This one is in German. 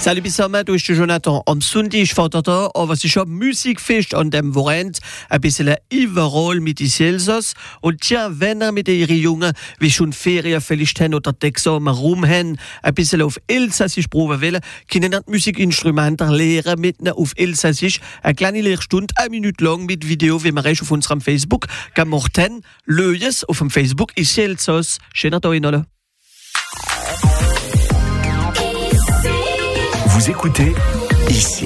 Salut zusammen, du bist der Jonathan. Am Sonntag ist Vatertag, aber es ist auch Musikfest an dem Wochenende. Ein bisschen überall mit den Elsass. Und tja, wenn ihr mit ihren Jungen, wie schon Ferien vielleicht haben oder die Examen rum haben, ein bisschen auf Elsassisch proben wollen, können die Musikinstrumente lernen mit auf Elsassisch. Eine kleine Lehrstunde, 1 Minute lang mit Video, wie wir auf unserem Facebook gemacht haben. Löjes auf dem Facebook ist Elsass. Schöner Tag Ihnen alle. Vous écoutez ici.